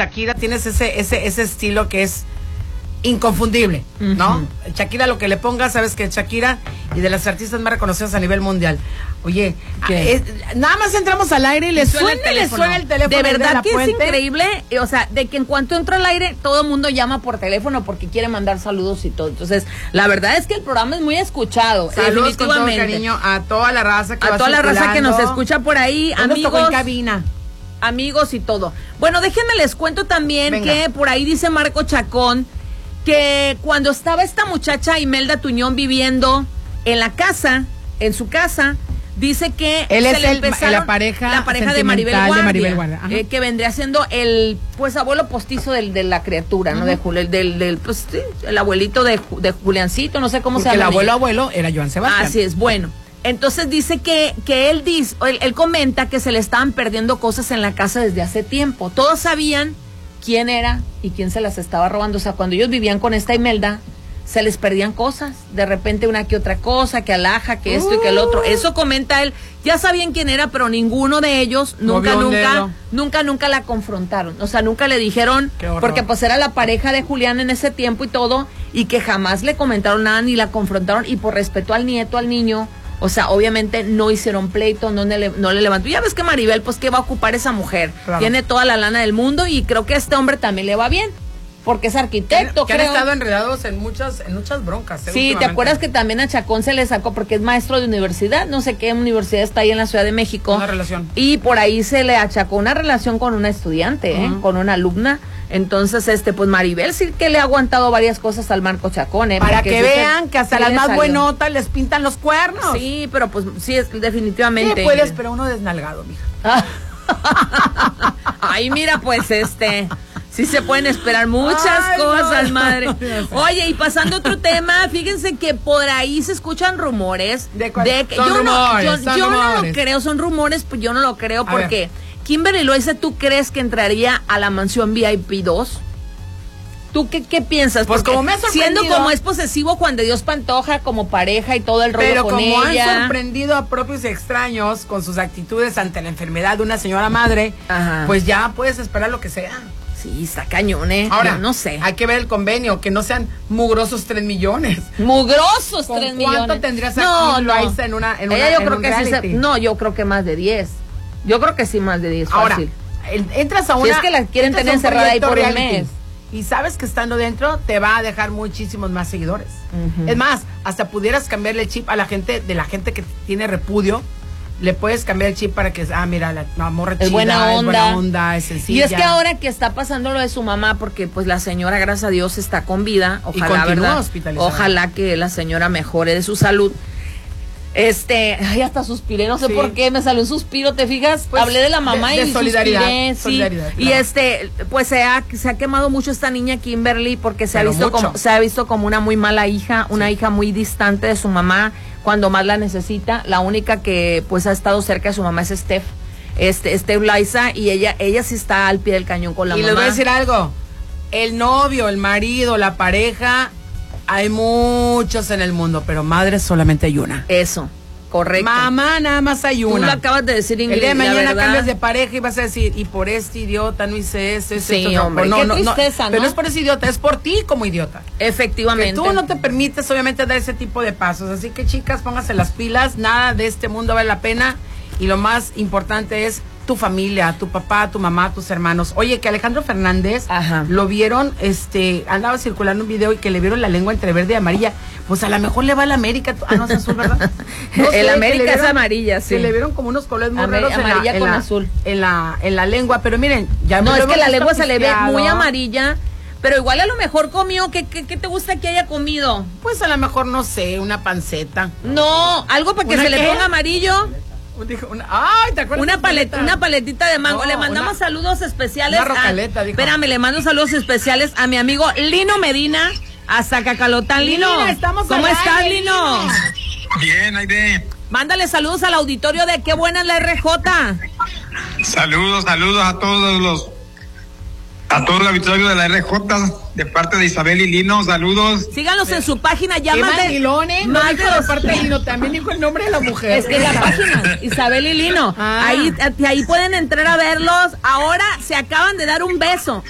Shakira, tienes ese estilo que es inconfundible, ¿no? Shakira, lo que le pongas, sabes que es Shakira, y de las artistas más reconocidas a nivel mundial. Oye, nada más entramos al aire y le suena el teléfono. De verdad que es increíble, o sea, de que en cuanto entra al aire, todo el mundo llama por teléfono porque quiere mandar saludos y todo. Entonces, la verdad es que el programa es muy escuchado. Saludos con todo cariño a toda la raza que nos escucha por ahí, amigos. En cabina. Amigos y todo. Bueno, déjenme les cuento también que por ahí dice Marco Chacón que cuando estaba esta muchacha Imelda Tuñón viviendo en la casa, en su casa, dice que él es la pareja de Maribel Guardia, que vendría siendo el abuelo postizo de la criatura, ¿no? De el abuelito de Juliancito, no sé cómo se llama. El abuelo era Joan Sebastián. Así es, bueno. Entonces dice que él comenta que se le estaban perdiendo cosas en la casa desde hace tiempo. Todos sabían quién era y quién se las estaba robando. O sea, cuando ellos vivían con esta Imelda, se les perdían cosas. De repente una que otra cosa, que alhaja, que esto y que el otro. Eso comenta él. Ya sabían quién era, pero ninguno de ellos nunca la confrontaron. O sea, nunca le dijeron, porque pues era la pareja de Julián en ese tiempo y todo, y que jamás le comentaron nada ni la confrontaron, y por respeto al nieto, al niño, o sea, obviamente no hicieron pleito, no le levantó. Ya ves que Maribel, pues, ¿qué va a ocupar esa mujer? Claro. Tiene toda la lana del mundo y creo que a este hombre también le va bien, porque es arquitecto, que han estado enredados en muchas broncas. Sí, ¿te acuerdas que también a Chacón se le sacó porque es maestro de universidad? No sé qué universidad está ahí en la Ciudad de México. Una relación. Y por ahí se le achacó una relación con una estudiante, con una alumna. Entonces, pues Maribel sí que le ha aguantado varias cosas al Marco Chacón, para que vean que hasta las más buenotas les pintan los cuernos. Sí, pero pues sí, es definitivamente. ¿Qué puedes, pero uno desnalgado, mija? Ay, mira, pues sí se pueden esperar muchas cosas, madre. Oye, y pasando a otro tema, fíjense que por ahí se escuchan rumores de que yo no lo creo, son rumores, pues yo no lo creo porque Kimberly Loaiza, ¿tú crees que entraría a la mansión VIP 2? ¿Tú qué piensas? Pues porque como me ha sorprendido, siendo como es posesivo Juan de Dios Pantoja como pareja y todo el rollo con ella. Pero como han sorprendido a propios y extraños con sus actitudes ante la enfermedad de una señora madre, pues ya puedes esperar lo que sea. Sí, está cañón, Ahora, yo no sé. Hay que ver el convenio, que no sean mugrosos 3 millones. ¡Mugrosos 3 millones! ¿Cuánto tendrías aquí Loaiza en una yo creo que reality? Yo creo que más de 10. Yo creo que sí, más de 10, ahora, fácil. Entras a una... Si es que la quieren tener encerrada ahí por un mes. Y sabes que estando dentro te va a dejar muchísimos más seguidores. Es más, hasta pudieras cambiarle el chip a la gente que tiene repudio. Le puedes cambiar el chip para que, mira, la morra chida, es buena onda, es sencilla. Y es que ahora que está pasando lo de su mamá, porque pues la señora, gracias a Dios, está con vida. Ojalá, y continúa ¿verdad? Hospitalizada. Ojalá que la señora mejore de su salud. Ay, hasta suspiré, no sé por qué, me salió un suspiro, ¿te fijas? Pues, hablé de la mamá y solidaridad, suspiré, solidaridad, sí. Claro. Y pues se ha quemado mucho esta niña Kimberly porque se ha visto como una muy mala hija, una hija muy distante de su mamá cuando más la necesita. La única que pues ha estado cerca de su mamá es Steph Loaiza, y ella sí está al pie del cañón con la mamá. Y les voy a decir algo, el novio, el marido, la pareja, hay muchos en el mundo, pero madre solamente hay una. Eso, correcto. Mamá nada más hay una. Tú lo acabas de decir, Ingrid. El día de mañana cambias de pareja y vas a decir, y por este idiota no hice eso. Sí, hombre, qué tristeza, ¿no? Pero no es por ese idiota, es por ti como idiota. Efectivamente. Que tú no te permites, obviamente, dar ese tipo de pasos. Así que, chicas, pónganse las pilas. Nada de este mundo vale la pena. Y lo más importante es tu familia, tu papá, tu mamá, tus hermanos. Oye, que Alejandro Fernández lo vieron, andaba circulando un video y que le vieron la lengua entre verde y amarilla. Pues a lo mejor le va a la América. No es azul, ¿verdad? No el América es amarilla, sí. Se le vieron como unos colores muy raros amarilla con azul. En la lengua, pero miren, ya no, es que la lengua se le ve muy amarilla. Pero igual a lo mejor comió, ¿qué te gusta que haya comido? Pues a lo mejor, no sé, una panceta. No, algo para que se le ponga amarillo. Dijo ¿te acuerdas? Una paletita de mango. Le mandamos saludos especiales. Una rocaleta, dijo. Espérame, le mando saludos especiales a mi amigo Lino Medina, hasta Cacalotán. Lino, ¿cómo estás, Lino? Bien, Aide. Mándale saludos al auditorio de Qué Buena es la RJ. Saludos a todos el auditorio de la RJ, de parte de Isabel y Lino, saludos. Síganos en su página, llámate. No dijo de parte de Lino, también dijo el nombre de la mujer. Es que la página, Isabel y Lino, ahí pueden entrar a verlos. Ahora se acaban de dar un beso.